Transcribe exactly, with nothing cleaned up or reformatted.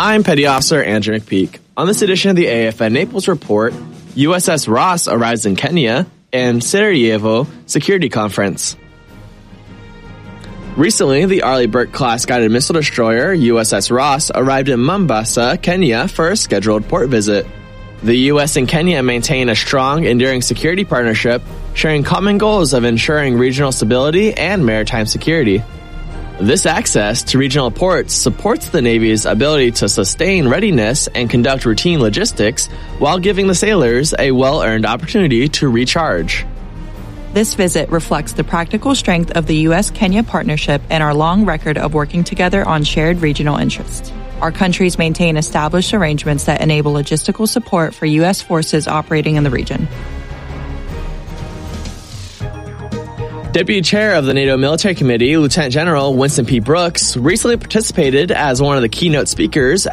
I'm Petty Officer Andrew McPeak. On this edition of the A F N Naples Report, U S S Ross arrives in Kenya, and Sarajevo Security Conference. Recently, the Arleigh Burke-class guided missile destroyer U S S Ross arrived in Mombasa, Kenya for a scheduled port visit. The U S and Kenya maintain a strong, enduring security partnership, sharing common goals of ensuring regional stability and maritime security. This access to regional ports supports the Navy's ability to sustain readiness and conduct routine logistics while giving the sailors a well-earned opportunity to recharge. This visit reflects the practical strength of the U S-Kenya partnership and our long record of working together on shared regional interests. Our countries maintain established arrangements that enable logistical support for U S forces operating in the region. Deputy Chair of the NATO Military Committee, Lieutenant General Winston P. Brooks, recently participated as one of the keynote speakers